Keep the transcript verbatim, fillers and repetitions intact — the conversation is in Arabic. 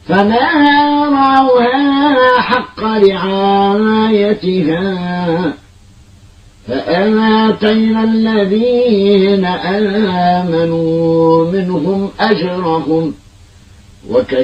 فما رعوها حق رعايتها فآتينا الذين آمنوا منهم أجرهم وكتبنا